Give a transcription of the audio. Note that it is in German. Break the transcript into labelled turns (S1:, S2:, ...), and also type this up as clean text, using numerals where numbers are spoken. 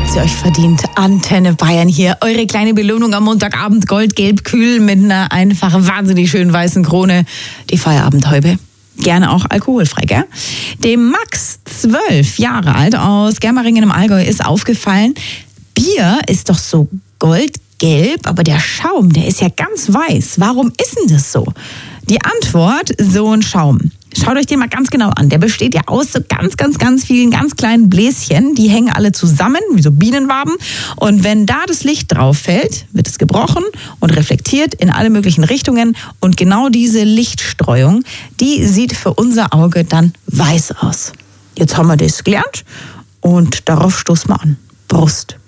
S1: habt ihr euch verdient. Antenne Bayern hier. Eure kleine Belohnung am Montagabend. Goldgelb kühl mit einer einfach wahnsinnig schönen weißen Krone. Die Feierabendhäube. Gerne auch alkoholfrei, gell? Dem Max, 12 Jahre alt, aus Germeringen im Allgäu, ist aufgefallen, Bier ist doch so goldgelb, aber der Schaum, der ist ja ganz weiß. Warum ist denn das so? Die Antwort, so ein Schaum. Schaut euch den mal ganz genau an. Der besteht ja aus so ganz vielen ganz kleinen Bläschen. Die hängen alle zusammen, wie so Bienenwaben. Und wenn da das Licht drauf fällt, wird es gebrochen und reflektiert in alle möglichen Richtungen. Und genau diese Lichtstreuung, die sieht für unser Auge dann weiß aus. Jetzt haben wir das gelernt und darauf stoßen wir an. Prost.